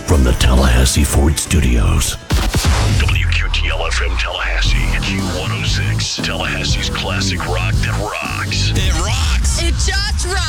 from the Tallahassee Ford Studios. WQTL-FM Tallahassee, Q106, Tallahassee's classic rock that rocks. It rocks! It just rocks!